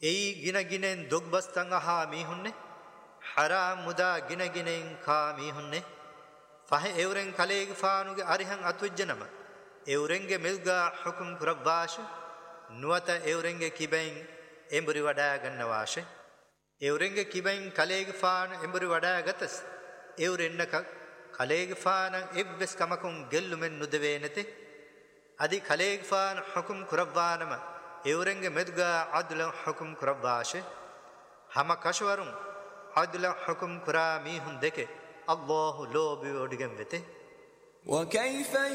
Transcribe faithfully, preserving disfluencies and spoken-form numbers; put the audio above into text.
එයි ගිනගිනෙන් දුක්බස්තන් අහා මීහුන්නේ හරාම් මුදා ගිනගිනෙන් කා මීහුන්නේ ෆහ එවරෙන් කලේග ෆානුගේ අරිහන් අතුජ්ජනම එවරෙන්ගේ මිල්ගා හුකුම් කුරවාෂ නුවත එවරෙන්ගේ කිබෙන් එඹරි වඩා ගන්නවාෂ එවරෙන්ගේ කිබෙන් කලේග ෆාන එඹරි වඩා ගතස් එවරෙන්නක කලේග ෆාන එබ්බස් කමකුන් ගෙල්ලුමෙන් නුදවේ නැති අදි කලේග ෆාන හුකුම් කුරවානම එවරෙන්ගේ මෙද්ගා අදල හුකුම් කුරවාෂ හම කෂවරුන් අදල හුකුම් කුරා මීහුන් දෙකේ අල්ලාහ් ලෝබි ඔඩිගෙන් වෙතේ وكيف